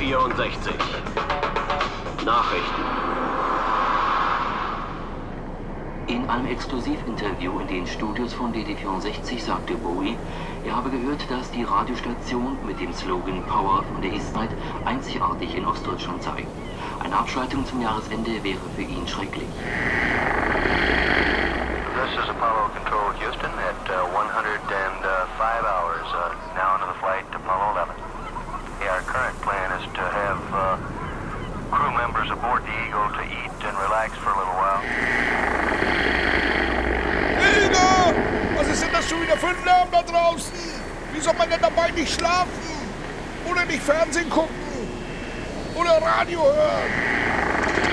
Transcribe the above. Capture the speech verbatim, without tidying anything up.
vierundsechzig. Nachrichten. In einem Exklusivinterview in den Studios von D D vierundsechzig sagte Bowie, er habe gehört, dass die Radiostation mit dem Slogan Power von der Ist-Zeit einzigartig in Ostdeutschland sei. Eine Abschaltung zum Jahresende wäre für ihn schrecklich. This is Apollo Control Houston at uh, one hundred five hours, uh, now into the flight to Apollo eleven. Yeah, our current plan is to have uh, crew members aboard the Eagle to eat and relax for a little while. Hilde! Was ist denn das schon wieder für ein Lärm da draußen? Wie soll man denn dabei nicht schlafen? Oder nicht Fernsehen gucken? Oder Radio hören?